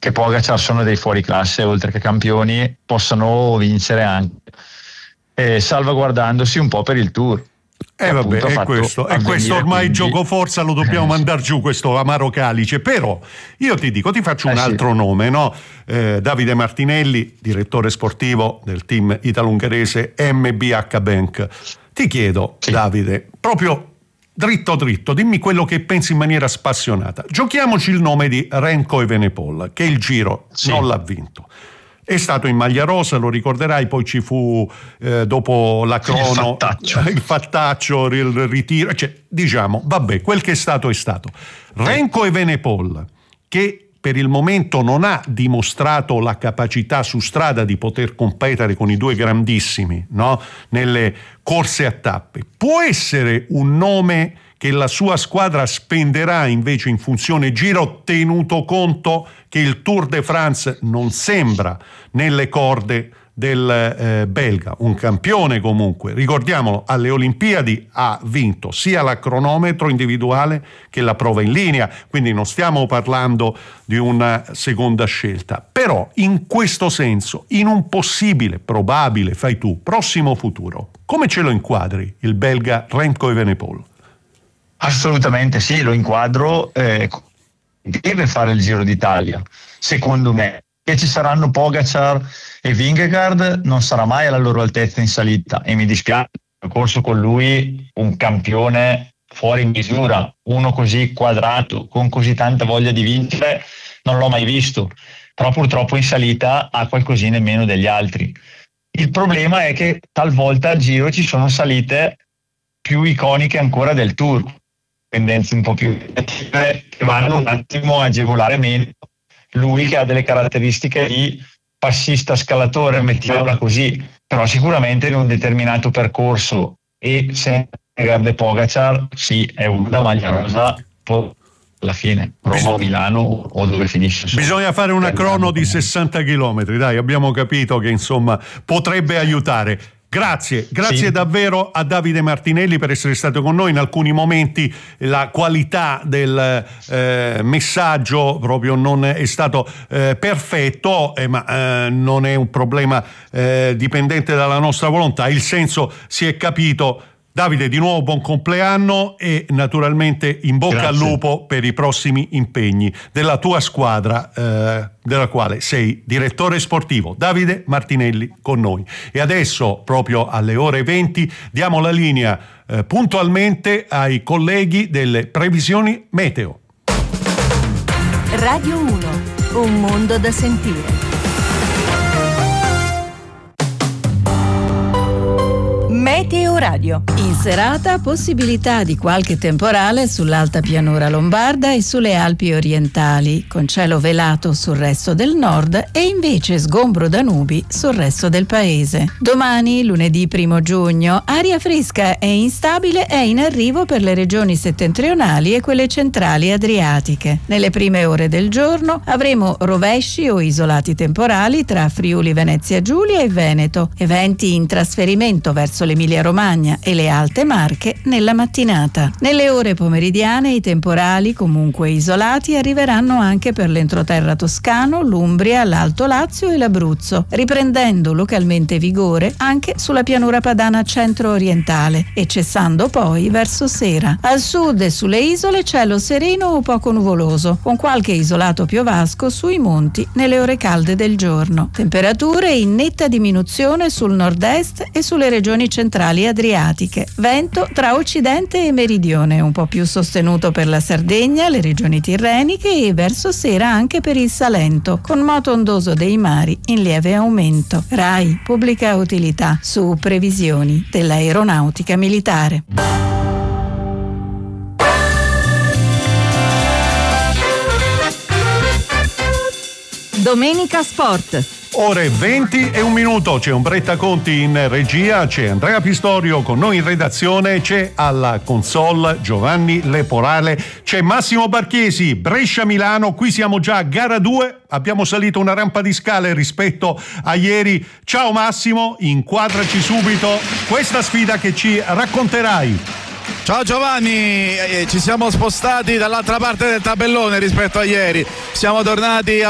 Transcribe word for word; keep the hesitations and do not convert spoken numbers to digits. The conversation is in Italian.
che Pogacar sono dei fuoriclasse, oltre che campioni, possano vincere anche, eh, salvaguardandosi un po' per il Tour. Eh vabbè, è questo, è questo ormai quindi... gioco forza lo dobbiamo eh, mandare giù, questo amaro calice. Però io ti dico, ti faccio un eh, altro sì. nome, no? Eh, Davide Martinelli, direttore sportivo del team italo-ungherese M B H Bank. Ti chiedo, sì. Davide, proprio dritto dritto, dimmi quello che pensi in maniera spassionata. Giochiamoci il nome di Remco Evenepoel, che il Giro sì. non l'ha vinto. È stato in maglia rosa, lo ricorderai, poi ci fu eh, dopo la crono il fattaccio, il, fattaccio, il ritiro, cioè, diciamo, vabbè, quel che è stato è stato. Remco Evenepoel, che per il momento non ha dimostrato la capacità su strada di poter competere con i due grandissimi, no? Nelle corse a tappe, può essere un nome che la sua squadra spenderà invece in funzione Giro, tenuto conto che il Tour de France non sembra nelle corde del eh, belga, un campione comunque, ricordiamolo, alle Olimpiadi ha vinto sia la cronometro individuale che la prova in linea, quindi non stiamo parlando di una seconda scelta. Però in questo senso, in un possibile, probabile, fai tu, prossimo futuro, come ce lo inquadri il belga Remco Evenepoel? Assolutamente sì, lo inquadro, eh, deve fare il Giro d'Italia, secondo me. Che ci saranno Pogacar e Vingegaard, non sarà mai alla loro altezza in salita, e mi dispiace, ho corso con lui un campione fuori misura, uno così quadrato, con così tanta voglia di vincere, non l'ho mai visto, però purtroppo in salita ha qualcosina in meno degli altri. Il problema è che talvolta al Giro ci sono salite più iconiche ancora del Tour, tendenze un po' più negative che vanno un attimo a agevolare meno lui, che ha delle caratteristiche di passista scalatore, mettiamola così, però sicuramente in un determinato percorso, e se Vingegaard e Pogacar sì, è una maglia rosa poi alla fine Roma o Milano o dove finisce. Bisogna fare una crono di sessanta chilometri, dai, abbiamo capito che insomma potrebbe aiutare. Grazie, grazie sì. davvero a Davide Martinelli per essere stato con noi. In alcuni momenti la qualità del eh, messaggio proprio non è stato eh, perfetto, eh, ma eh, non è un problema eh, dipendente dalla nostra volontà, il senso si è capito. Davide, di nuovo buon compleanno e naturalmente in bocca Grazie. al lupo per i prossimi impegni della tua squadra, eh, della quale sei direttore sportivo. Davide Martinelli con noi. E adesso, proprio alle ore venti, diamo la linea eh, puntualmente ai colleghi delle previsioni meteo. Radio uno, un mondo da sentire. Meteo Radio. In serata possibilità di qualche temporale sull'alta pianura lombarda e sulle Alpi orientali, con cielo velato sul resto del nord e invece sgombro da nubi sul resto del paese. Domani, lunedì primo giugno, aria fresca e instabile è in arrivo per le regioni settentrionali e quelle centrali adriatiche. Nelle prime ore del giorno avremo rovesci o isolati temporali tra Friuli Venezia Giulia e Veneto e venti in trasferimento verso l'Emilia Romagna e le Alte Marche nella mattinata. Nelle ore pomeridiane i temporali, comunque isolati, arriveranno anche per l'entroterra toscano, l'Umbria, l'Alto Lazio e l'Abruzzo, riprendendo localmente vigore anche sulla pianura padana centro-orientale e cessando poi verso sera. Al sud e sulle isole cielo sereno o poco nuvoloso, con qualche isolato piovasco sui monti nelle ore calde del giorno. Temperature in netta diminuzione sul nord-est e sulle regioni centrali adriatiche. Vento tra occidente e meridione, un po' più sostenuto per la Sardegna, le regioni tirreniche e verso sera anche per il Salento, con moto ondoso dei mari in lieve aumento. RAI, pubblica utilità, su previsioni dell'aeronautica militare. Domenica Sport. Ore venti e un minuto, c'è Umbretta Conti in regia, c'è Andrea Pistorio con noi in redazione, c'è alla console Giovanni Leporale, c'è Massimo Barchiesi, Brescia-Milano, qui siamo già a gara due, abbiamo salito una rampa di scale rispetto a ieri. Ciao Massimo, inquadraci subito questa sfida che ci racconterai. Ciao Giovanni, eh, ci siamo spostati dall'altra parte del tabellone rispetto a ieri, siamo tornati a